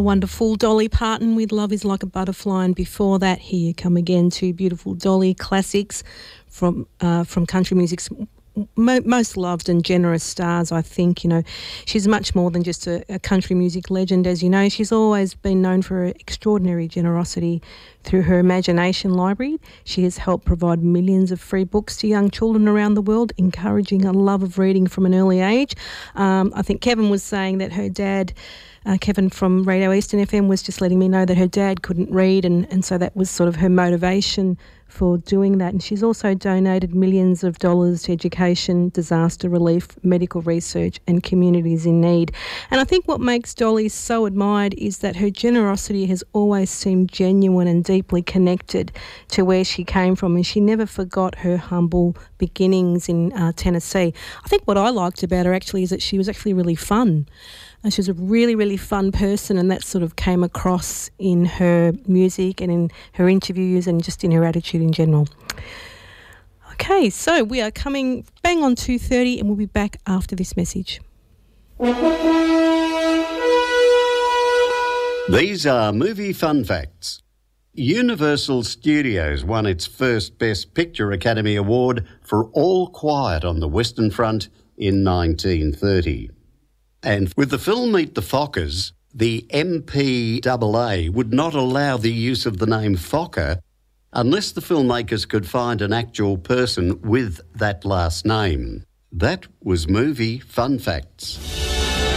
wonderful Dolly Parton with Love is Like a Butterfly, and before that, Here You Come Again, two beautiful Dolly classics from country music's most loved and generous stars, I think. You know, she's much more than just a country music legend, as you know. She's always been known for her extraordinary generosity through her Imagination Library. She has helped provide millions of free books to young children around the world, encouraging a love of reading from an early age. I think Kevin was saying that her dad, Kevin from Radio Eastern FM, was just letting me know that her dad couldn't read, and so that was sort of her motivation for doing that. And she's also donated millions of dollars to education, disaster relief, medical research and communities in need. And I think what makes Dolly so admired is that her generosity has always seemed genuine and deeply connected to where she came from, and she never forgot her humble beginnings in Tennessee. I think what I liked about her actually is that she was actually really fun. She was a really, really fun person, and that sort of came across in her music and in her interviews and just in her attitude in general. Okay, so we are coming bang on 2:30 and we'll be back after this message. These are movie fun facts. Universal Studios won its first Best Picture Academy Award for All Quiet on the Western Front in 1930. And with the film Meet the Fockers, the MPAA would not allow the use of the name Fokker unless the filmmakers could find an actual person with that last name. That was Movie Fun Facts.